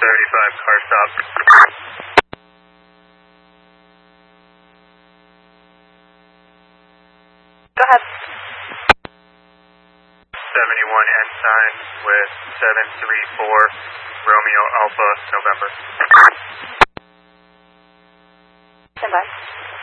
35, car stop. Go ahead. 71 Ensign with 734 Romeo Alpha November. Stand by.